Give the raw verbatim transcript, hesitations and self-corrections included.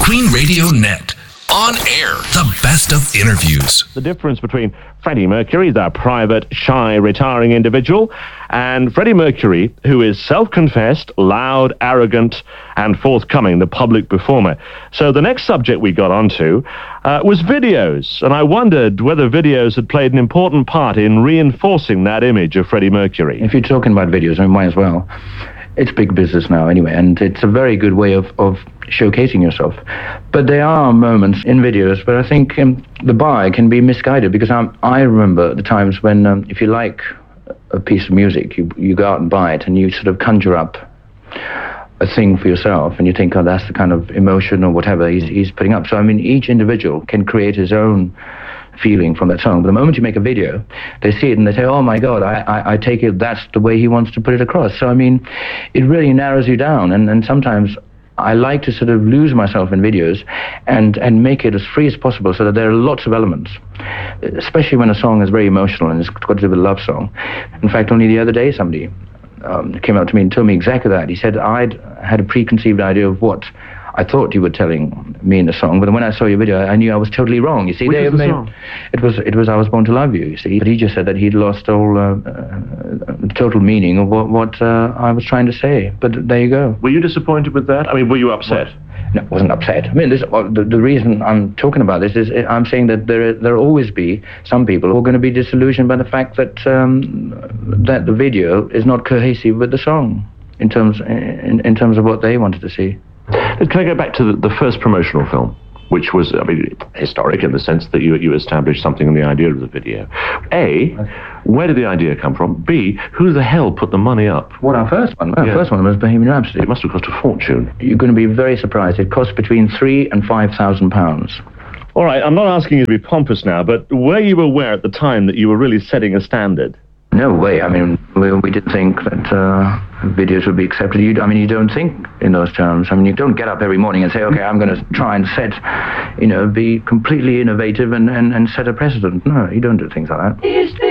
Queen Radio Net. On air, the best of interviews. The difference between Freddie Mercury, the private, shy, retiring individual, and Freddie Mercury, who is self-confessed, loud, arrogant, and forthcoming, the public performer. So the next subject we got onto uh, was videos, and I wondered whether videos had played an important part in reinforcing that image of Freddie Mercury. If you're talking about videos, I might as well. It's big business now anyway, and it's a very good way of, of showcasing yourself. But there are moments in videos where I think um, the buyer can be misguided, because I'm, I remember the times when, um, if you like a piece of music, you, you go out and buy it, and you sort of conjure up a thing for yourself, and you think, oh, that's the kind of emotion or whatever he's, he's putting up. So, I mean, each individual can create his own feeling from that song. But the moment you make a video, they see it and they say, oh my God, I, I, I take it that's the way he wants to put it across. So, I mean, it really narrows you down. And, and sometimes I like to sort of lose myself in videos and, and make it as free as possible, so that there are lots of elements, especially when a song is very emotional and it's got to do with a love song. In fact, only the other day, somebody um, came up to me and told me exactly that. He said, I'd had a preconceived idea of what I thought you were telling me in the song, but when I saw your video, I knew I was totally wrong. You see, Which they was the made, song? It was it was I Was Born to Love You. You see, but he just said that he'd lost all uh, uh, total meaning of what what uh, I was trying to say. But there you go. Were you disappointed with that? I mean, were you upset? No, I wasn't upset. I mean, this, uh, the, the reason I'm talking about this is I'm saying that there there'll always be some people who are going to be disillusioned by the fact that um, that the video is not cohesive with the song in terms in, in terms of what they wanted to see. Can I go back to the, the first promotional film, which was, I mean, historic in the sense that you you established something in the idea of the video. A, where did the idea come from? B, who the hell put the money up? What, our first one? Our Yeah. first one was Bohemian Rhapsody. It must have cost a fortune. You're going to be very surprised. It cost between three and five thousand pounds. All right, I'm not asking you to be pompous now, but were you aware at the time that you were really setting a standard? No way. I mean, we, we didn't think that uh, videos would be accepted. You, I mean, you don't think in those terms. I mean, you don't get up every morning and say, okay, I'm going to try and set, you know, be completely innovative and, and, and set a precedent. No, you don't do things like that.